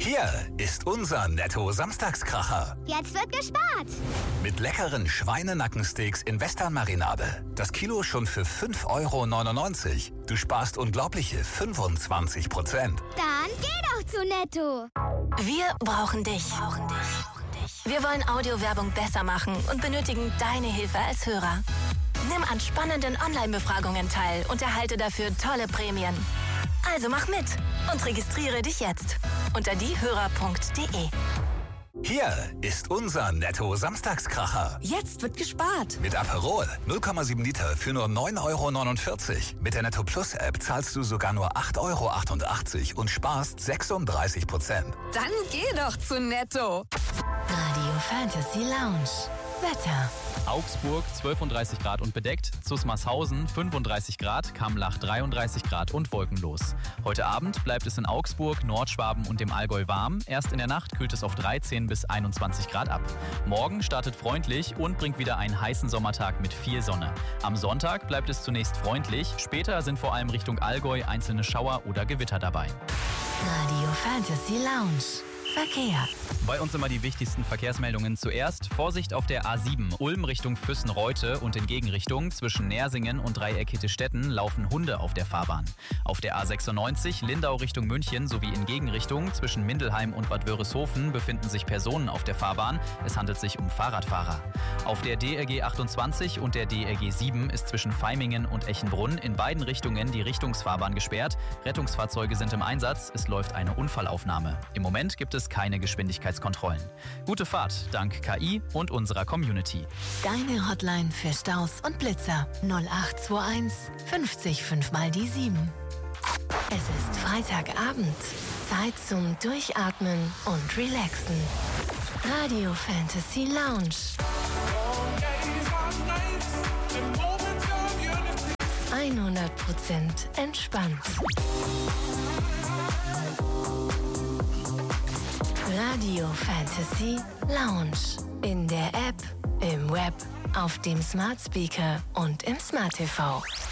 Hier ist unser Netto-Samstagskracher. Jetzt wird gespart. Mit leckeren Schweinenackensteaks in Western-Marinade. Das Kilo schon für 5,99 €. Du sparst unglaubliche 25%. Dann geh doch zu Netto. Wir brauchen dich. Wir wollen Audiowerbung besser machen und benötigen deine Hilfe als Hörer. Nimm an spannenden Online-Befragungen teil und erhalte dafür tolle Prämien. Also mach mit und registriere dich jetzt unter diehörer.de. Hier ist unser Netto-Samstagskracher. Jetzt wird gespart. Mit Aperol 0,7 Liter für nur 9,49 €. Mit der Netto Plus App zahlst du sogar nur 8,88 € und sparst 36%. Dann geh doch zu Netto. Radio Fantasy Lounge. Wetter. Augsburg 12,30 Grad und bedeckt, Zusmarshausen 35 Grad, Kamlach 33 Grad und wolkenlos. Heute Abend bleibt es in Augsburg, Nordschwaben und dem Allgäu warm. Erst in der Nacht kühlt es auf 13 bis 21 Grad ab. Morgen startet freundlich und bringt wieder einen heißen Sommertag mit viel Sonne. Am Sonntag bleibt es zunächst freundlich, später sind vor allem Richtung Allgäu einzelne Schauer oder Gewitter dabei. Radio Fantasy Lounge. Verkehr. Bei uns immer die wichtigsten Verkehrsmeldungen zuerst. Vorsicht auf der A7 Ulm Richtung Füssen-Reute und in Gegenrichtung. Zwischen Nersingen und Dreieck-Hittestätten laufen Hunde auf der Fahrbahn. Auf der A96 Lindau Richtung München sowie in Gegenrichtung zwischen Mindelheim und Bad Wörishofen befinden sich Personen auf der Fahrbahn. Es handelt sich um Fahrradfahrer. Auf der DRG 28 und der DRG 7 ist zwischen Vaimingen und Echenbrunn in beiden Richtungen die Richtungsfahrbahn gesperrt. Rettungsfahrzeuge sind im Einsatz. Es läuft eine Unfallaufnahme. Im Moment gibt es keine Geschwindigkeitskontrollen. Gute Fahrt dank KI und unserer Community. Deine Hotline für Staus und Blitzer 0821 50 5 mal die 7. Es ist Freitagabend. Zeit zum Durchatmen und Relaxen. Radio Fantasy Lounge. 100% entspannt. Radio Fantasy Lounge. In der App, im Web, auf dem Smart Speaker und im Smart TV.